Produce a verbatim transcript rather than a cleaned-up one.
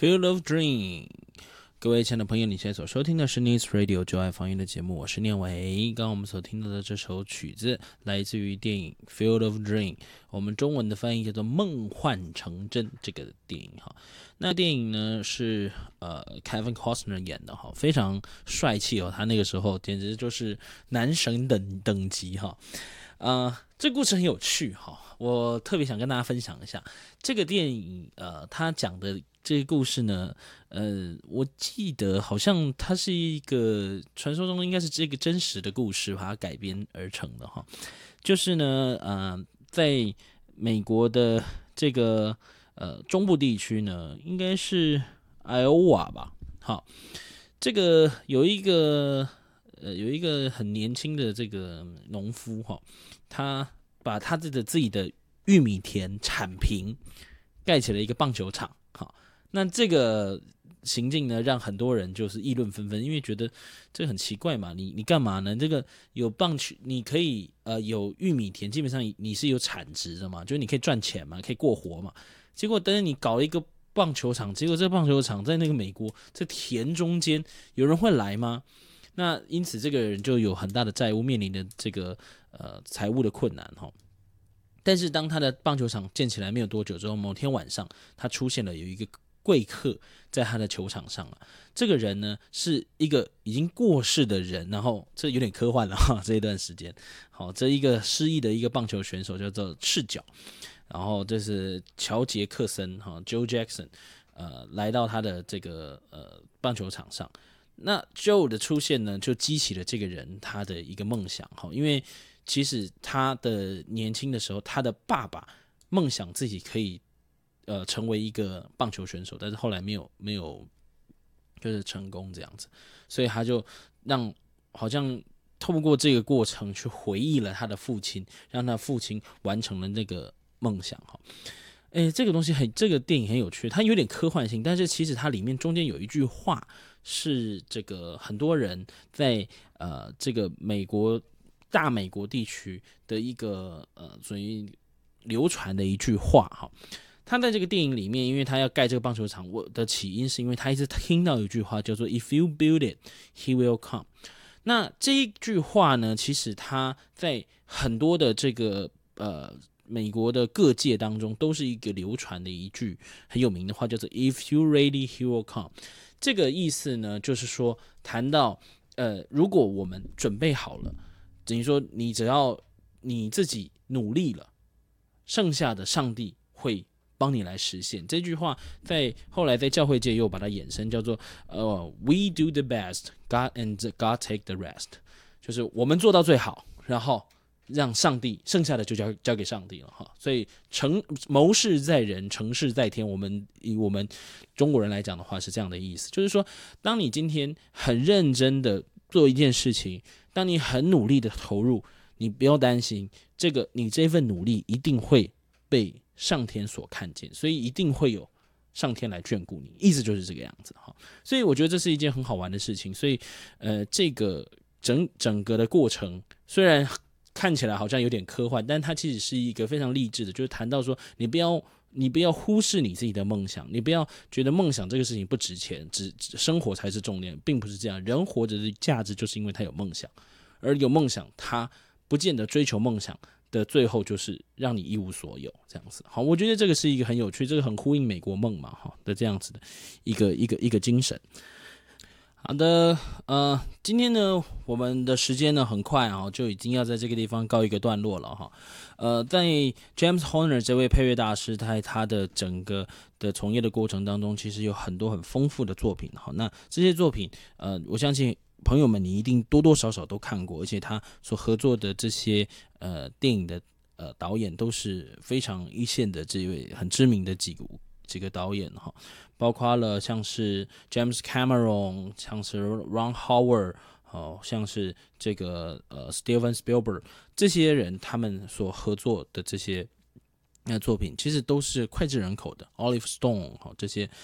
Field of Dream， 各位亲爱的朋友，你现在所收听的是 News Radio 就爱防疫的节目，我是念伟。刚刚我们所听到的这首曲子来自于电影 Field of Dream， 我们中文的翻译叫做《梦幻成真》这个电影哈。那电影呢是呃 Kevin Costner 演的哈，非常帅气哦，他那个时候简直就是男神等等级哈。呃，这故事很有趣哈，我特别想跟大家分享一下这个电影。呃，他讲的这个故事呢，呃，我记得好像它是一个传说中应该是这个真实的故事，把它改编而成的哈。就是呢，呃，在美国的这个呃中部地区呢，应该是艾欧瓦吧。好，这个有一个。呃，有一个很年轻的这个农夫哈，他把他的自己的玉米田铲平，盖起了一个棒球场。好，那这个行径呢，让很多人就是议论纷纷，因为觉得这个很奇怪嘛，你你干嘛呢？这个有棒球，你可以呃有玉米田，基本上你是有产值的嘛，就是你可以赚钱嘛，可以过活嘛。结果等你搞一个棒球场，结果这个棒球场在那个美国这田中间，有人会来吗？那因此，这个人就有很大的债务，面临的这个呃财务的困难哈。但是，当他的棒球场建起来没有多久之后，某天晚上，他出现了有一个贵客在他的球场上了。这个人呢，是一个已经过世的人，然后这有点科幻了哈。这一段时间，好，这一个失忆的一个棒球选手叫做赤脚，然后这是乔杰克森哈 ，Joe Jackson， 呃，来到他的这个呃棒球场上。那 Joe 的出现呢，就激起了这个人他的一个梦想哈，因为其实他的年轻的时候，他的爸爸梦想自己可以呃成为一个棒球选手，但是后来没有没有就是成功这样子，所以他就让好像透过这个过程去回忆了他的父亲，让他父亲完成了那个梦想哈。哎，这个东西很，这个电影很有趣，它有点科幻性，但是其实它里面中间有一句话是这个很多人在呃这个美国大美国地区的一个呃属于流传的一句话哈。他在这个电影里面，因为他要盖这个棒球场，我的起因是因为他一直听到一句话叫做 "If you build it, he will come"。那这一句话呢，其实他在很多的这个呃。美国的各界当中都是一个流传的一句很有名的话，叫做 "If you ready, he will come"。这个意思呢，就是说谈到呃，如果我们准备好了，等于说你只要你自己努力了，剩下的上帝会帮你来实现。这句话在后来在教会界又把它衍生叫做呃 "We do the best, God and God take the rest"， 就是我们做到最好，然后让上帝剩下的就交交给上帝了哈，所以成谋事在人，成事在天。我们以我们中国人来讲的话是这样的意思，就是说，当你今天很认真的做一件事情，当你很努力的投入，你不要担心，这个你这份努力一定会被上天所看见，所以一定会有上天来眷顾你，意思就是这个样子哈。所以我觉得这是一件很好玩的事情，所以呃，这个整整个的过程虽然看起来好像有点科幻，但它其实是一个非常励志的，就是谈到说，你不要你不要忽视你自己的梦想，你不要觉得梦想这个事情不值钱，只生活才是重点，并不是这样。人活着的价值就是因为他有梦想，而有梦想，他不见得追求梦想的最后就是让你一无所有这样子。好，我觉得这个是一个很有趣，这个很呼应美国梦嘛哈的这样子的一个一个一个精神。好的，呃，今天呢，我们的时间呢很快啊，就已经要在这个地方告一个段落了哈。呃，在 James Horner 这位配乐大师，在他的整个的从业的过程当中，其实有很多很丰富的作品哈。那这些作品，呃，我相信朋友们你一定多多少少都看过，而且他所合作的这些呃电影的呃导演都是非常一线的这位很知名的几个几个导演哈。包括了像是 James Cameron， 像是 Ron Howard， 哦，像是这个呃 Steven Spielberg， 这些人他们所合作的这些呃作品，其实都是脍炙人口的。Oliver Stone， 哦，这些